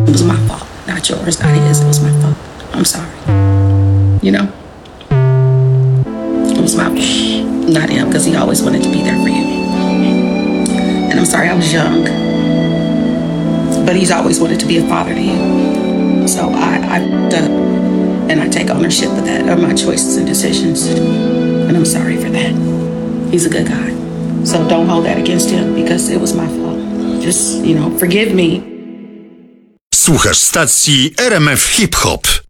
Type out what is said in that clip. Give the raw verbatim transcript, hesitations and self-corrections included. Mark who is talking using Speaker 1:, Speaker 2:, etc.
Speaker 1: It was my fault, not yours, not his. It was my fault. I'm sorry. You know? It was my fault, not him, because he always wanted to be there for you. And I'm sorry, I was young. But he's always wanted to be a father to you. So I, I fucked up, and I take ownership of that, of my choices and decisions. And I'm sorry for that. He's a good guy. So don't hold that against him, because it was my fault. Just, you know, forgive me.
Speaker 2: Słuchasz stacji R M F Hip Hop.